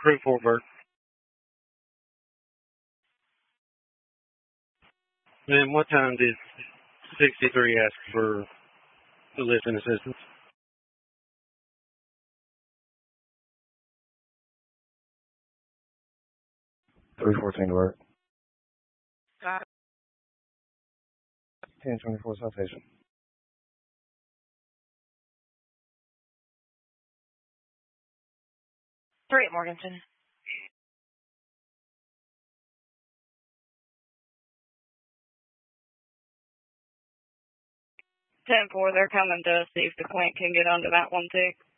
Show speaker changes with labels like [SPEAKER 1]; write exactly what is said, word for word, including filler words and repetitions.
[SPEAKER 1] Crew Fort Worth. And what time did sixty-three ask for the lifting assistance?
[SPEAKER 2] three fourteen to work.
[SPEAKER 3] Got it.
[SPEAKER 2] ten twenty-four citation.
[SPEAKER 3] Three at Morganton. ten four, they're coming to see if the Quint can get onto that one too.